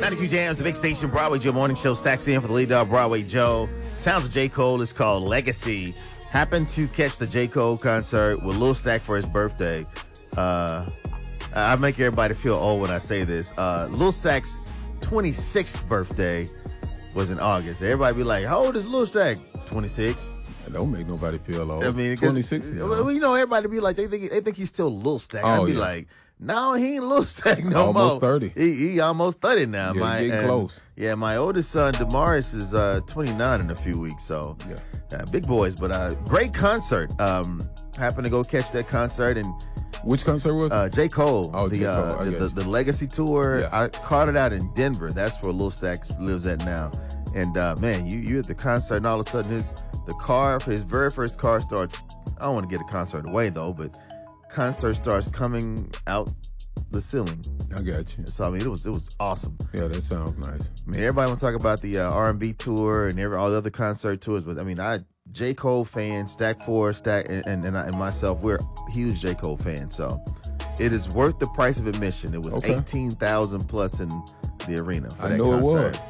92 Jams, the big station, Broadway Joe Morning Show. Stacks in for the lead dog, Broadway Joe. Sounds of J. Cole is called Legacy. Happened to catch the J. Cole concert with Lil Stack for his birthday. I make everybody feel old when I say this. Lil Stack's 26th birthday was in August. Everybody be like, how old is Lil Stack? 26. That don't make nobody feel old. I mean, 26. Well, everybody be like, they think he's still Lil Stack. Oh, I'd be yeah. like, no, he ain't Lil Stack no Almost more. 30. He almost 30 now. Yeah, getting close. Yeah, my oldest son, Damaris, is 29 in a few weeks. So, big boys. But great concert. Happened to go catch that concert. And which concert was it? J. Cole. J. Cole. The Legacy Tour. Yeah. I caught it out in Denver. That's where Lil Stack lives at now. And, man, you at the concert, and all of a sudden his very first car starts. I don't want to get a concert away, though, but concert starts coming out the ceiling. I got you. So I mean, it was awesome. Yeah, that sounds nice. I mean, everybody want to talk about the R&B tour and all the other concert tours, but I mean, J. Cole fan, Stack 4, Stack, and myself, we're huge J. Cole fans. So it is worth the price of admission. It was $18,000 plus in the arena. I know it was.